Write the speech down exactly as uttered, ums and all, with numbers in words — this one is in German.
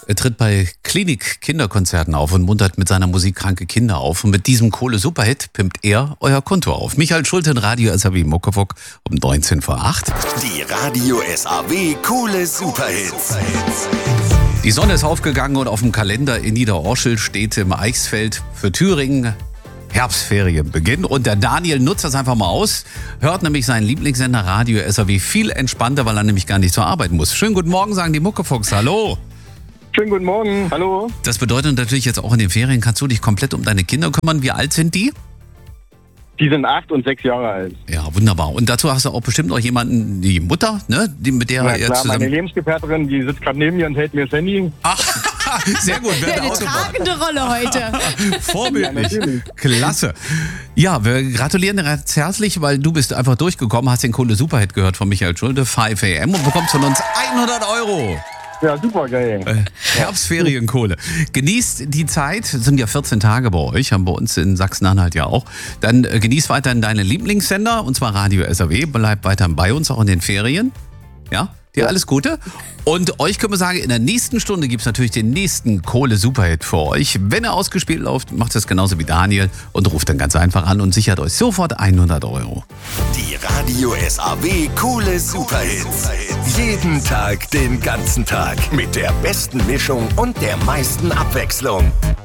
Er tritt bei Klinik-Kinderkonzerten auf und muntert mit seiner Musik kranke Kinder auf. Und mit diesem Kohle-Superhit pimpt er euer Konto auf. Michael Schulte in Radio S A W Muckefuck um neunzehn vor acht. Die Radio S A W Kohle-Superhits. Die Sonne ist aufgegangen und auf dem Kalender in Niederorschel steht im Eichsfeld für Thüringen Herbstferienbeginn. Und der Daniel nutzt das einfach mal aus, hört nämlich seinen Lieblingssender Radio S A W viel entspannter, weil er nämlich gar nicht zur Arbeit muss. Schönen guten Morgen, sagen die Muckefucks. Hallo. Schönen guten Morgen, hallo. Das bedeutet natürlich jetzt auch in den Ferien kannst du dich komplett um deine Kinder kümmern. Wie alt sind die? Die sind acht und sechs Jahre alt. Ja, wunderbar. Und dazu hast du auch bestimmt noch jemanden, die Mutter, ne? Die, mit der Na er klar, zusammen... meine Lebensgefährtin, die sitzt gerade neben mir und hält mir das Handy. Ach, sehr gut. Ja, eine tragende Rolle heute. Vorbildlich. Ja, Klasse. Ja, wir gratulieren dir ganz herzlich, weil du bist einfach durchgekommen, hast den Kohle-Superhit gehört von Michael Schulte, fünf A M und bekommst von uns hundert Euro. Ja, super geil. Äh, Herbstferienkohle. Genießt die Zeit, sind ja vierzehn Tage bei euch, haben bei uns in Sachsen-Anhalt ja auch. Dann äh, genießt weiterhin deine Lieblingssender, und zwar Radio S A W. Bleib weiterhin bei uns, auch in den Ferien. Ja, dir alles Gute. Und euch können wir sagen, in der nächsten Stunde gibt es natürlich den nächsten Kohle-Superhit für euch. Wenn er ausgespielt läuft, macht es genauso wie Daniel und ruft dann ganz einfach an und sichert euch sofort hundert Euro. Die Radio S A W Kohle-Superhits. Jeden Tag, den ganzen Tag. Mit der besten Mischung und der meisten Abwechslung.